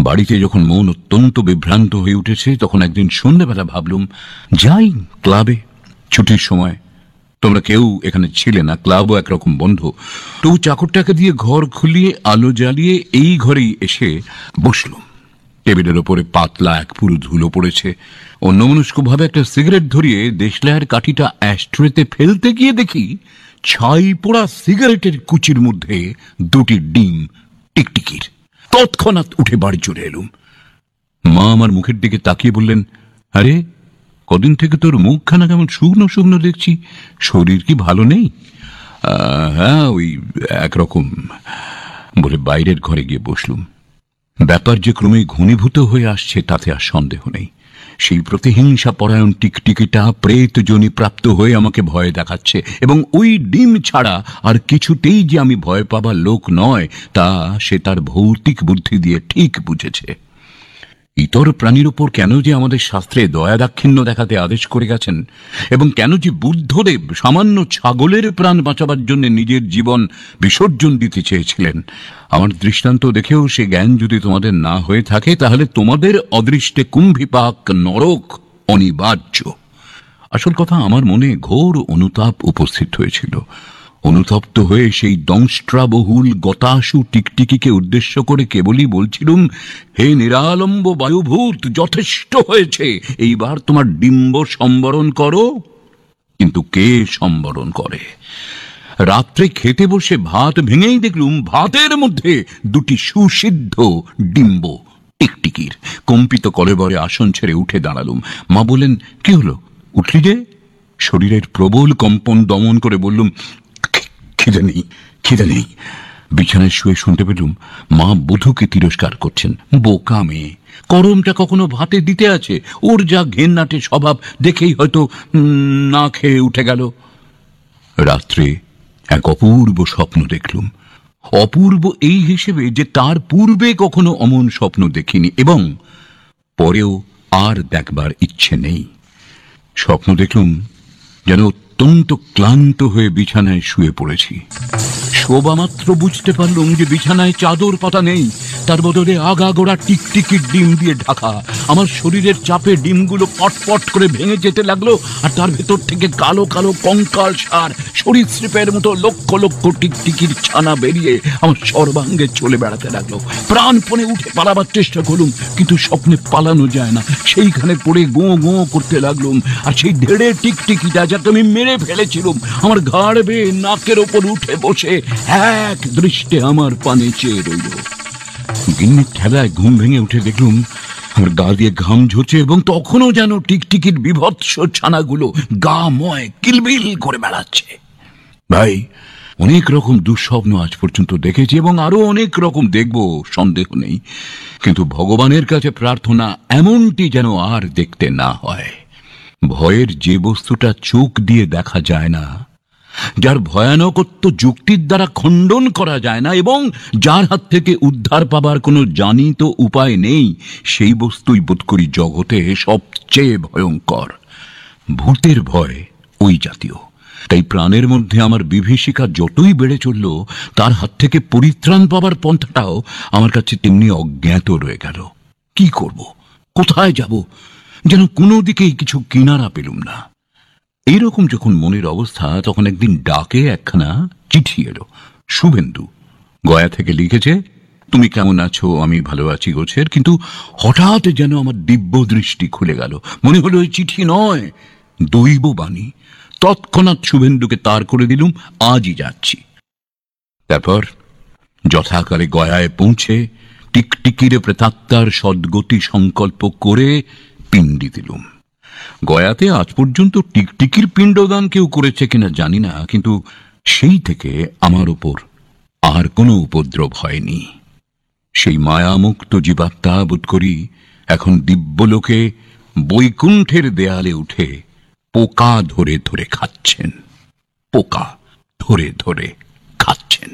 বাড়িতে যখন মন অত্যন্ত বিভ্রান্ত হয়ে উঠেছে, তখন একদিন সন্ধ্যেবেলা ভাবলুম যাই ক্লাবে। ছুটির সময় তোমরা কেউ এখানে ছিলে না, ক্লাবও একরকম বন্ধ। তবু চাকরটাকে দিয়ে ঘর খুলিয়ে আলো জ্বালিয়ে এই ঘরেই এসে বসলুম। টেবিলের ওপরে পাতলা এক পুরো ধুলো পড়েছে। অন্যমনস্কভাবে একটা সিগারেট ধরিয়ে দেশলাইয়ের কাঠিটা অ্যাশট্রেতে ফেলতে গিয়ে দেখি ছাই পোড়া সিগারেটের কুচির মধ্যে দুটি ডিম টিকটিকির। তৎক্ষণাৎ উঠে বাড়ি চলে এলুম। মা আমার মুখের দিকে তাকিয়ে বললেন, আরে কদিন থেকে তোর মুখখানা কেমন শুকনো শুকনো দেখছি, শরীর কি ভালো নেই? হ্যাঁ, ওই একরকম বলে বাইরের ঘরে গিয়ে বসলুম। ব্যাপার যে ক্রমে ঘনীভূত হয়ে আসছে তাতে আর সন্দেহ নেই। সেই প্রতিহিংসা পরায়ণ টিকটিকিটা প্রেত জনি প্রাপ্ত হয়ে আমাকে ভয় দেখাচ্ছে, এবং ওই ডিম ছাড়া আর কিছুতেই যে আমি ভয় পাবার লোক নয় তা সে তার ভৌতিক বুদ্ধি দিয়ে ঠিক বুঝেছে। ইতর প্রাণীর উপর কেন যে আমাদের শাস্ত্রে দয়া দাক্ষিণ্য দেখাতে আদেশ করে গেছেন, এবং কেন যে বুদ্ধদেব সামান্য ছাগলের প্রাণ বাঁচাবার জন্য নিজের জীবন বিসর্জন দিতে চেয়েছিলেন, আমার দৃষ্টান্ত দেখেও সে জ্ঞান যদি তোমাদের না হয়ে থাকে, তাহলে তোমাদের অদৃষ্টে কুম্ভিপাক নরক অনিবার্য। আসল কথা, আমার মনে ঘোর অনুতাপ উপস্থিত হয়েছিল। অনুতপ্ত হয়ে সেই দংষ্ট্রাবহুল গতাশু টিকটিকিকে উদ্দেশ্য করে কেবলই বলছিলুম, হে নিরালম্ব বায়ুভূত, যথেষ্ট হয়েছে, এইবার তোমার ডিম্ব সম্বরণ করো। কিন্তু কে সম্বরণ করে? রাত্রে খেতে বসে ভাত ভেঙেই দেখলুম ভাতের মধ্যে দুটি সুসিদ্ধ ডিম্ব টিকটিকির। কম্পিত কলেবরে আসন ছেড়ে উঠে দাঁড়ালুম। মা বললেন, কি হলো, উঠলি যে? শরীরের প্রবল কম্পন দমন করে বললুম, খিদে নেই, খিদে নেই। বিছানায় শুয়ে শুনতে পেলুম মা বধূকে তিরস্কার করছেন। বোকা মেয়ে, করমটা কখনো ভাতে দিতে আছে? ওর যা ঘেন্নাটে স্বভাব, দেখেই হয়তো না খেয়ে উঠে গেল। রাত্রে এক অপূর্ব স্বপ্ন দেখলুম। অপূর্ব এই হিসেবে যে তার পূর্বে কখনো অমন স্বপ্ন দেখিনি, এবং পরেও আর দেখবার ইচ্ছে নেই। স্বপ্ন দেখলুম যেন অত্যন্ত ক্লান্ত হয়ে বিছানায় শুয়ে পড়েছি। শোবা মাত্র বুঝতে পারলুম যে বিছানায় চাদর পাতা নেই, তার বদলে আগাগোড়া টিকটিকির ডিম দিয়ে ঢাকা। আমার শরীরের চাপে ডিমগুলো পটপট করে ভেঙে যেতে লাগলো, আর তার ভেতর থেকে কালো কালো কঙ্কাল সার সরীসৃপের মতো লক্ষ লক্ষ টিকটিকির ছানা বেরিয়ে আমার সর্বাঙ্গে চলে বেড়াতে লাগলো। প্রাণপণে উঠে পালাবার চেষ্টা করলুম, কিন্তু স্বপ্নে পালানো যায় না। সেইখানে পড়ে গোঁ গোঁ করতে লাগলুম, আর সেই ধেড়ে টিকটিকিটা যাতে আমি মেরে ফেলেছিলুম আমার ঘাড় বেয়ে নাকের ওপর উঠে বসে এক দৃষ্টে আমার পানে চেয়ে রইল। গিন্নির ঠেলায় ঘুম ভেঙে উঠে দেখলুম আমার গা দিয়ে ঘাম ঝরছে, এবং তখনও যেন টিকটিকির বিভৎস ছানাগুলো গা ময় কিলবিল করে বেড়াচ্ছে। ভাই, অনেক রকম দুঃস্বপ্ন আজ পর্যন্ত দেখেছি, এবং আরো অনেক রকম দেখব, সন্দেহ নেই। কিন্তু ভগবানের কাছে প্রার্থনা এমনটি যেন আর দেখতে না হয়। ভয়ের যে বস্তুটা চোখ দিয়ে দেখা যায় না, যার ভয়ানকত্ব যুক্তির দ্বারা খণ্ডন করা যায় না, এবং যার হাত থেকে উদ্ধার পাবার কোনো জানিত উপায় নেই, সেই বস্তুই বোধ করি জগতে সবচেয়ে ভয়ঙ্কর। ভূতের ভয় ওই জাতীয়। তাই প্রাণের মধ্যে আমার বিভীষিকা যতই বেড়ে চলল, তার হাত থেকে পরিত্রাণ পাবার পন্থাটাও আমার কাছে তেমনি অজ্ঞাত রয়ে গেল। কি করব, কোথায় যাব, যেন কোনো দিকেই কিছু কিনারা পেলুম না। এইরকম যখন মনের অবস্থা, তখন একদিন ডাকে একখানা চিঠি এলো। শুভেন্দু গয়া থেকে লিখেছে, তুমি কেমন আছো? আমি ভালো আছি গোছের। কিন্তু হঠাৎ যেন আমার দিব্য দৃষ্টি খুলে গেল। মনে হলো এই চিঠি নয়, দৈববাণী। তৎক্ষণাৎ শুভেন্দুকে তার করে দিলুম, আজই যাচ্ছি। তারপর যথাকালে গয়ায় পৌঁছে টিকটিকির প্রেতাত্মার সদ্গতি সংকল্প করে পিণ্ডি দিলুম। গয়াতে আজ পর্যন্ত টিকটিকির পিণ্ডদান কেউ করেছে কিনা জানি না, কিন্তু সেই থেকে আমার উপর আর কোনো উপদ্রব হয়নি। সেই মায়ামুক্ত জীবাত্মা বোধ করি এখন দিব্যলোকে বৈকুণ্ঠের দেয়ালে উঠে পোকা ধরে ধরে খাচ্ছেন, পোকা ধরে ধরে খাচ্ছেন।